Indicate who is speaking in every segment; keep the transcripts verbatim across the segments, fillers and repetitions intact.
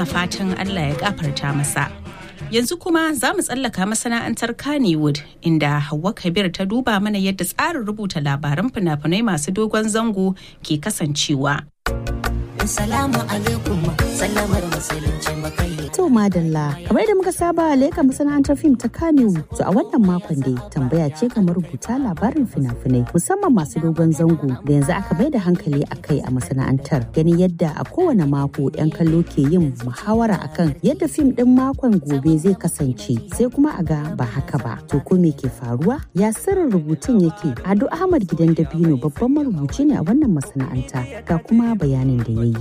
Speaker 1: muna fatan Allah ya gafarta masa. Yanzu kuma za mu tsallaka masana'antar Kannywood inda Hauwa Kabir ta duba mana yadda tsarin rubuta labaran fina-finai masu dogon zango ke kasancewa.
Speaker 2: Assalamu alaikum, sallamar musulunci makai.
Speaker 3: To madalla, kamar da muka saba leka masana'antar fim ta Kannywood. To a wannan makon dai tambaya ce kamar rubuta labarin fina-finai musamman masu dogon zango da yanzu aka bai da hankali a kai a masana'antar. Ganin yadda a kowane mako 'yan kallo ke yin muhawara akan yadda fim din makon gobe zai kasance sai kuma a ga ba haka ba. To ko me ke faruwa? Ya sirrin rubutun yake? Ado Ahmad Gidan Dabino babban marubuci ne a wannan masana'anta ga kuma bayanin da ya yi.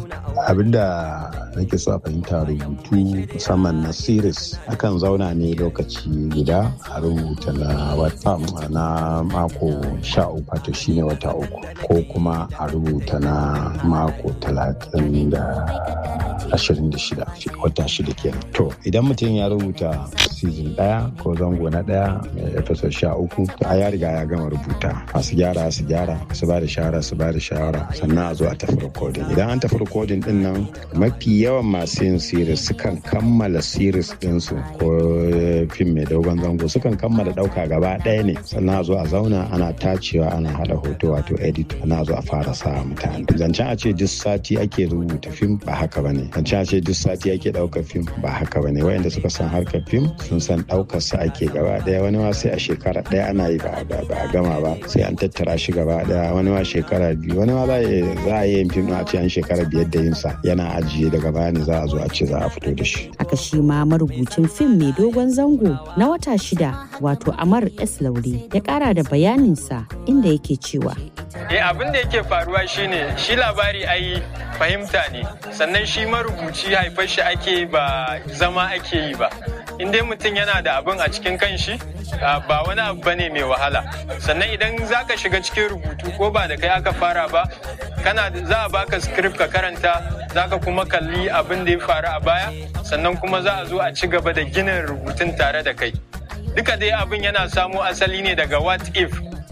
Speaker 4: Abinda nake so a fahimta rubutu musamman na series akan zauna ne lokaci guda a rubuta na wata na mako sha uku wato shine wata uku ko kuma a rubuta na mako talatin da ashirin da shida wata shida kenan. To idan mutum ya rubuta season daya ko zango na daya mai episode sha uku to a ya riga ya gama rubuta masu gyara su gyara su ba da shawara su ba da shawara sannan a zo a tafi recording. Idan an tafi recording din nan mafi yawan masu yin series sukan kammala series ɗinsu ko fim mai dogon zango sukan kammala ɗauka gaba ɗaya ne sannan a zo a zauna ana tacewa ana haɗa hoto wato edit ana zo a fara sa mutane. Zancen a ce duk sati ake rubuta fim ba haka bane. Zancen a ce duk sati ake ɗaukar fim ba haka bane. Wayanda suka san harkar fim sun san ɗaukar sa ake gaba ɗaya wani ma sai a shekara ɗaya ana yi ba a gama ba sai an tattara shi gaba ɗaya wani ma shekara biyu wani ma za a yi yin fim a ce an shekara biyar da yin sa yana ajiye daga baya ne za a zo a ce za a fito da shi.
Speaker 3: Aka shi ma marubucin fim mai dogon zango na wata shida wato Amar S. Laure ya kara da bayaninsa inda yake cewa.
Speaker 5: Eh abin da yake faruwa shine shi labari ai fahimta ne sannan shi marubuci haifar shi ake ba zama ake yi ba. In dai mutum yana da abin a cikin kanshi ba wani abu bane mai wahala sannan idan zaka shiga cikin rubutu ko ba da kai aka fara ba kana za a baka script ka karanta zaka kuma kalli abin da ya faru a baya sannan kuma za a zo a ci gaba da ginin rubutun tare da kai. Duka dai abin yana samo asali ne daga what if,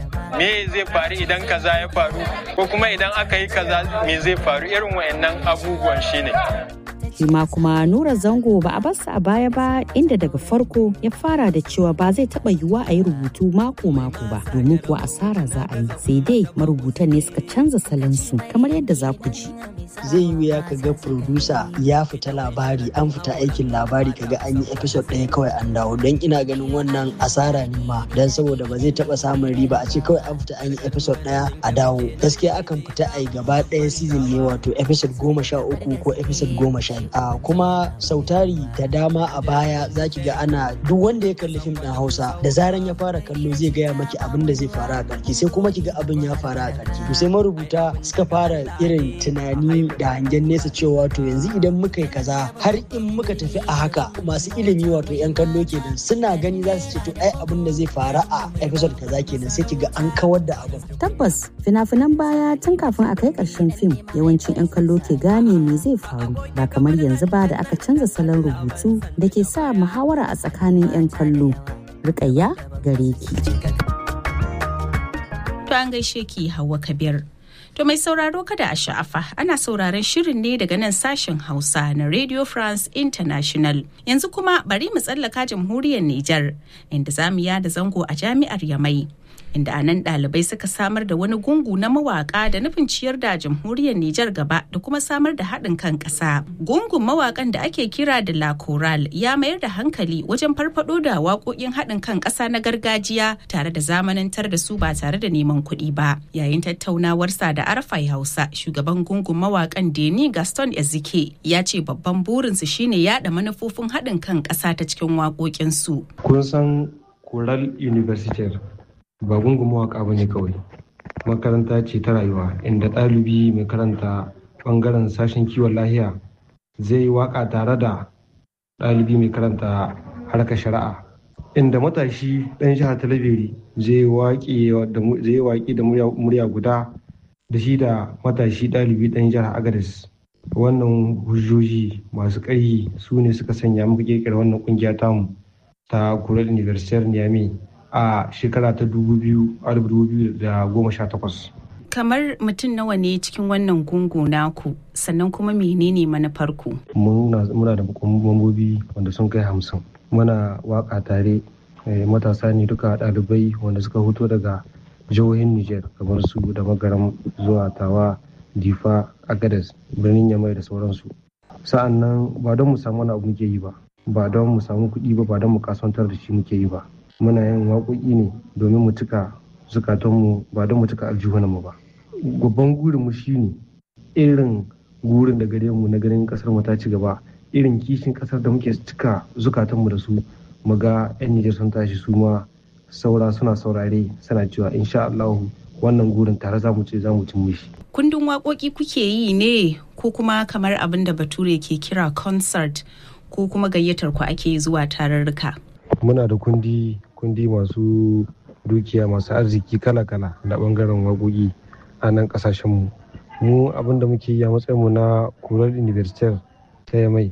Speaker 5: me zai faru idan kaza ya faru ko kuma idan aka yi kaza me zai faru, irin wayannan abubuwan shine.
Speaker 3: Shi ma kuma Nura Zango ba a barsa a baya ba inda daga farko ya fara da cewa ba zai taba yiwuwa a yi rubutu mako-mako ba domin kuwa asara za a yi sai dai marubutan ne suka canza salansu kamar yadda za ku ji.
Speaker 6: Zai yi wuya ka ga producer ya fita labari an fita aikin labari kaga an yi episode ɗaya kawai an dawo don ina ganin wannan asara ne ma don saboda ba zai taba samun riba a ce kawai an fita an yi episode ɗaya a dawo. Gaskiya akan fita a yi gaba ɗaya season ne wato episode goma sha uku ko episode goma sha Uh, kuma sautari da dama a baya zaki ga ana duk wanda ya kalli fim ɗin Hausa da zaran ya fara kallo zai gaya maki abin da zai faru a ƙarshe sai kuma ki ga abin ya faru a ƙarshe. To sai marubuta suka fara irin tunani da hangen nesa cewa to yanzu idan muka yi kaza har in muka tafi a haka masu ilimi wato yan kallo kenan suna gani za su ce to ai abin da zai faru a episode kaza kenan sai ki ga an kawar da abin.
Speaker 3: Tabbas fina-finan baya tun kafin a kai ƙarshen fim yawancin yan kallo ke gane me zai faru ba kamar yanzu ba da aka canza salon rubutu da ke sa muhawara a tsakanin 'yan kallo. Rukayya gare ki.
Speaker 1: To an gaishe ki Hauwa Kabir. To mai sauraro kada a sha'afa ana sauraron shirin ne daga nan sashen Hausa na Radio France International. Yanzu kuma bari mu tsallaka jamhuriyar Nijar inda zamu yada zango a jami'ar Yamai. Inda a nan ɗalibai suka samar da wani gungu na mawaƙa da nufin ciyar da jamhuriyar Nijar gaba da kuma samar da haɗin kan ƙasa. Gungun mawaƙan da ake kira da La Chorale ya mayar da hankali wajen farfaɗo da waƙoƙin haɗin kan ƙasa na gargajiya tare da zamanantar da su ba tare da neman kuɗi ba. Yayin tattaunawarsa da Arafai Hausa, shugaban gungun mawaƙan Deni Gaston Ezike ya ce babban burinsu shine yaɗa manufofin haɗin kan ƙasa ta cikin waƙoƙinsu.
Speaker 7: Kun san Chorale Universitaire ba gungun mawaƙa ba ne kawai, makaranta ce ta rayuwa inda ɗalibi mai karanta ɓangaren sashen kiwon lahiya zai yi waƙa tare da ɗalibi mai karanta harkar shari'a, inda matashi ɗan jihar Talabiri zai yi waƙi da murya guda da shi da matashi ɗalibi ɗan jihar Agadez. Wannan hujjoji masu ƙarfi su ne suka sanya muka ƙirƙira wannan ƙungiya tamu ta Chorale Universitaire Niamey a shekara ta dubu biyu da goma sha takwas.
Speaker 1: kamar mutum nawa ne cikin wannan gungu naku, sannan kuma menene manufarku?
Speaker 7: Muna da mambobi wanda sun kai hamsin. Muna waka tare, matasa ne duka ɗalibai wanda suka fito daga jihohin Nijar kamar su da Magaram zuwa Tawa, Difa, Agadez, birnin Yamai da sauransu. Sa'an nan ba don mu samu wani abu muke yi ba, ba don mu samu kuɗi ba, ba don mu kasuwantar da shi muke yi ba. Muna yin waƙoƙi ne domin mu cika zukatanmu, ba don mu cika aljihunanmu ba. Babban gurinmu shi ne irin gurin da gare mu na ganin ƙasar mu ta ci gaba, irin kishin ƙasar da muke cika zukatanmu da su, mu ga 'yan Nijar sun tashi su ma saura suna saurare suna cewa insha Allah wannan gurin tare za mu ce za mu cin mishi.
Speaker 1: Kundin waƙoƙi kuke yi ne ko kuma kamar abin da Bature ke kira concert, ko kuma gayyatar ku ake zuwa tarurruka?
Speaker 7: Muna da kundi kundi masu dukiya masu arziki kala-kala na bangaren waƙoƙi a nan ƙasashenmu. Mu abin da muke yi a matsayinmu na Kurar University ta Yamai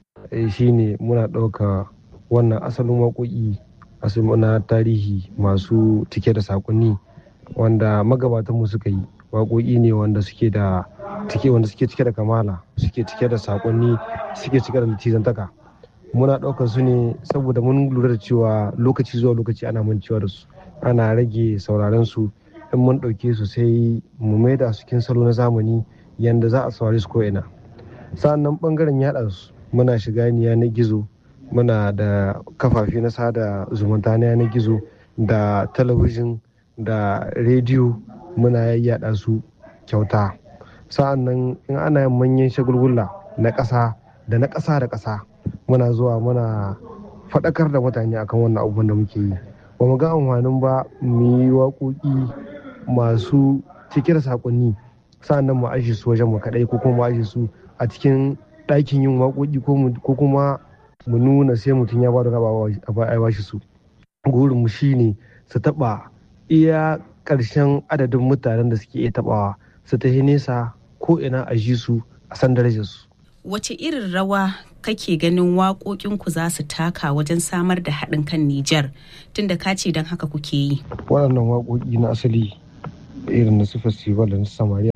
Speaker 7: shine muna ɗauka wannan asalin waƙoƙi na tarihi masu cike da saƙonni wanda magabatanmu suka yi. Waƙoƙi ne wanda suke da cike wanda suke cike da kamala, suke cike da saƙonni, suke cike da litizantaka. Muna ɗaukar su ne saboda mun lura da cewa lokaci zuwa lokaci ana mancewa da su, ana rage sauraren su. In mun ɗauke su sai mu maida su cikin salo na zamani yanda za a saurare su ko'ina. Sa'an nan ɓangaren yaɗa su muna shiga yanar gizo, muna da kafafe na sada zumunta na yanar gizo da talabijin da rediyo, muna yaɗa su kyauta. Sa'an nan in ana yin manyan shagulgula na ƙasa da na ƙasa da ƙasa, muna zuwa muna faɗakar da mutane akan wannan abubuwan da muke yi. Ba mu ga amfanin ba mu yi waƙoƙi masu cike da saƙonni sa'an nan mu aje su wajen mu kaɗai, ko kuma mu aje su a cikin ɗakin yin waƙoƙi, ko kuma mu nuna sai mutum ya ba da a bashi su. Gurin mu shine su taɓa iya ƙarshen adadin mutanen da suke iya taɓawa, su tafi nesa ko ina a ji su a san darajar su.
Speaker 1: Wace irin rawa kake ganin waƙoƙinku za su taka wajen samar da haɗin kan Nijar, tunda ka ce don haka kuke yi?
Speaker 7: Waɗannan waƙoƙi na asali irin na su festival da na Samariya,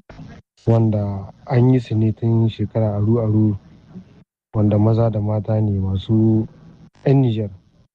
Speaker 7: wanda an yi su ne tun shekara aru-aru, wanda maza da mata ne masu 'yan Nijar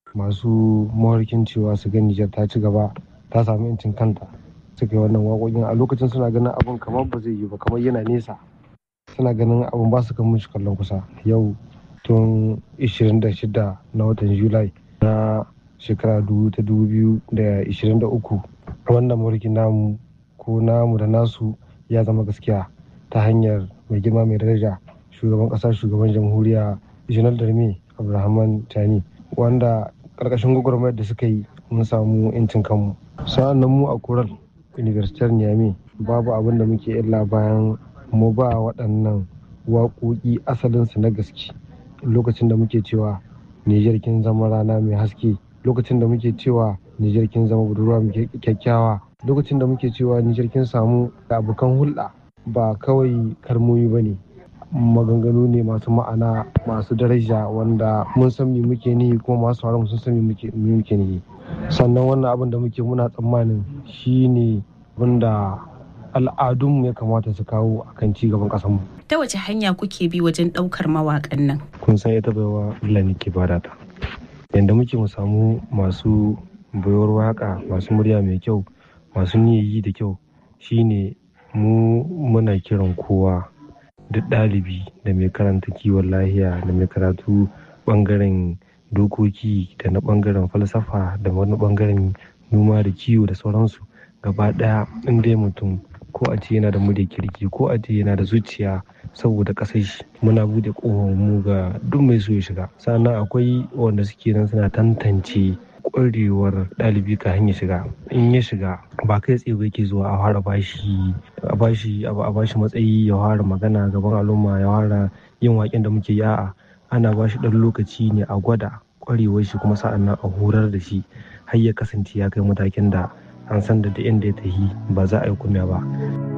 Speaker 7: masu mawarkin cewa su ga Nijar ta ci gaba, ta samu 'yancin kanta, suka yi wannan waƙoƙin. A lokacin suna ganin abin kamar ba zai yi ba, kamar yana nesa, suna ganin abin ba su kan mushi kallon kusa. Yau tun ishirin da shida na watan Julai na shekara ta dubu biyu da ishirin da uku, wannan mulkin namu ko namu da nasu ya zama gaskiya ta hanyar mai girma mai daraja shugaban ƙasa, shugaban jamhuriya Janar Darme Abdulrahman Tani, wanda ƙarƙashin gwagwarmayar da suka yi mun samu 'yancin kanmu. Sa'an nan mu a Kurar University Niamey babu abin da muke illa bayan mu ba waɗannan waƙoƙi asalinsu na gaske. Lokacin da muke cewa Nijar kin zama rana mai haske, lokacin da muke cewa Nijar kin zama budurwa mai kyakkyawa, lokacin da muke cewa Nijar kin samu abokan hulɗa, ba kawai kalmomi ba ne, maganganu ne masu ma'ana, masu daraja, wanda mun san me muke nihi kuma masu sauraron sun san me muke nihi. Sannan wannan abin da muke muna tsammanin shine wanda al'adunmu ya kamata su kawo akan ci gaban ƙasarmu.
Speaker 1: Ta wace hanya kuke bi wajen ɗaukar mawaƙan nan?
Speaker 7: Kun san ita baiwa Allah ne ke bada ta. Yanda muke mu samu masu baiwar waƙa, masu murya mai kyau, masu niyyayi da kyau, shine mu muna kiran kowa, duk ɗalibi da mai karanta kiwon lahiya da mai karatu ɓangaren dokoki da na ɓangaren falsafa da wani ɓangaren noma da kiwo da sauransu, gaba ɗaya in dai mutum ko a ce yana da murya kirki ko a ce yana da zuciya saboda ƙasar shi, muna bude ƙofar mu ga duk mai so ya shiga. Sannan akwai wanda suke nan suna tantance ƙwarewar ɗalibi ka hanyar shiga. In ya shiga ba kai tsaye ba yake zuwa a fara bashi a bashi a bashi matsayi ya fara magana gaban al'umma, ya fara yin waƙen da muke yi. A'a, ana bashi ɗan lokaci ne a gwada ƙwarewar shi, kuma sa'an nan a horar da shi har ya kasance ya kai matakin da an san da inda ya tafi ba za a yi kumya ba.